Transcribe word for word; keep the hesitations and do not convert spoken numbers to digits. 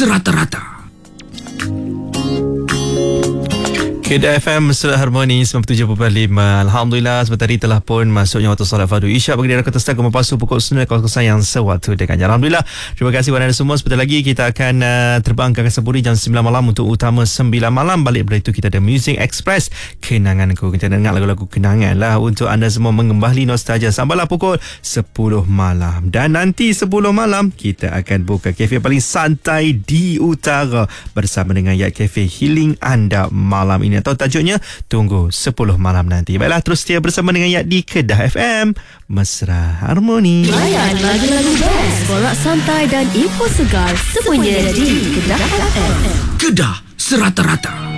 serata-rata. Kedah F M Mesra Harmoni sembilan puluh tujuh perpuluhan lima. Alhamdulillah sebentar hari telah pun masuknya waktu solat fardu Isyak bagi daerah Kota Selatan Kumpasu pukul sembilan kawasan yang sewaktu dengannya. Alhamdulillah. Terima kasih kepada anda semua. Sebentar lagi kita akan uh, terbang ke Kasaburi jam sembilan malam untuk utama sembilan malam. Balik dari itu kita ada Music Express Kenanganku. Kita dengar lagu-lagu kenangan lah untuk anda semua mengembali nostalgia sampailah pukul sepuluh malam. Dan nanti sepuluh malam kita akan buka kafe paling santai di utara bersama dengan Yat Cafe Healing anda malam ini. Atau tajuknya tunggu sepuluh malam nanti. Baiklah, terus setia bersama dengan Yat di Kedah F M Mesra Harmoni. Layan lagu-lagu best, borak santai dan info segar semuanya di Kedah F M. Kedah serata-rata.